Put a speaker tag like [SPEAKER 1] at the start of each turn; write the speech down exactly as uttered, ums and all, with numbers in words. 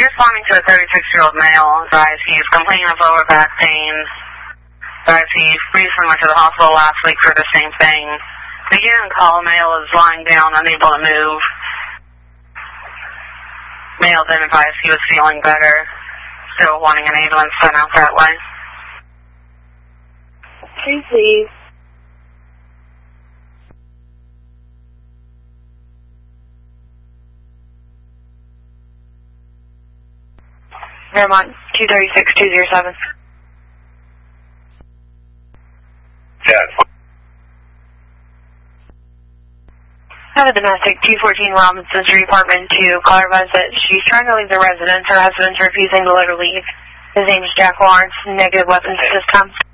[SPEAKER 1] You're responding to a thirty-six-year-old male. Guys, he's complaining of lower back pain. Guys, he recently went to the hospital last week for the same thing. The year and call male is lying down, unable to move. Male then advised he was feeling better, still wanting an ambulance sent out that way.
[SPEAKER 2] Please leave. Vermont, two thirty-six two zero seven.
[SPEAKER 3] Yeah.
[SPEAKER 2] I have a domestic two fourteen Robinson Street, apartment two. Caller advised that she's trying to leave the residence. Her husband's refusing to let her leave. His name is Jack Lawrence. Negative weapons at this time.